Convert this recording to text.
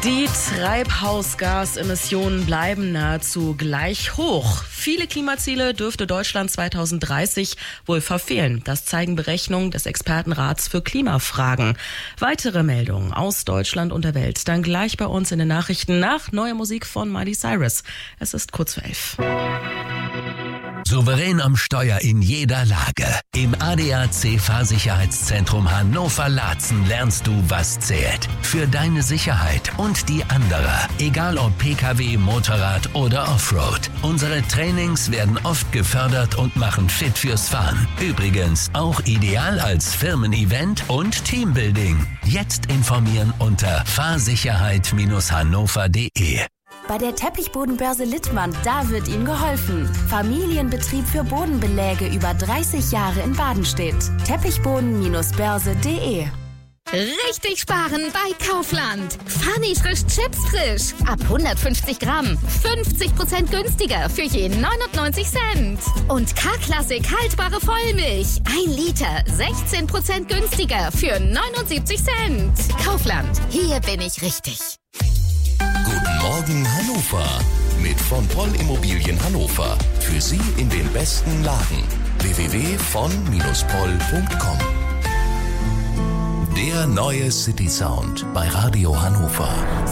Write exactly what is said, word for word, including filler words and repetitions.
Die Treibhausgasemissionen bleiben nahezu gleich hoch. Viele Klimaziele dürfte Deutschland zweitausenddreißig wohl verfehlen. Das zeigen Berechnungen des Expertenrats für Klimafragen. Weitere Meldungen aus Deutschland und der Welt dann gleich bei uns in den Nachrichten nach neuer Musik von Miley Cyrus. Es ist kurz vor elf. Souverän am Steuer in jeder Lage. Im A D A C Fahrsicherheitszentrum Hannover-Laatzen lernst du, was zählt. Für deine Sicherheit und die anderer. Egal ob P K W, Motorrad oder Offroad. Unsere Trainings werden oft gefördert und machen fit fürs Fahren. Übrigens auch ideal als Firmen-Event und Teambuilding. Jetzt informieren unter fahrsicherheit Bindestrich hannover punkt de. Bei der Teppichbodenbörse Littmann, da wird Ihnen geholfen. Familienbetrieb für Bodenbeläge über dreißig Jahre in Badenstedt. Teppichboden Bindestrich börse punkt de. Richtig sparen bei Kaufland. Funny frisch Chips frisch. Ab hundertfünfzig Gramm. fünfzig Prozent günstiger für je neunundneunzig Cent. Und K-Klassik haltbare Vollmilch. ein Liter. sechzehn Prozent günstiger für neunundsiebzig Cent. Kaufland. Hier bin ich richtig. Guten Morgen Hannover mit von Poll Immobilien Hannover. Für Sie in den besten Lagen. w w w punkt von Bindestrich poll punkt com. Der neue City Sound bei Radio Hannover.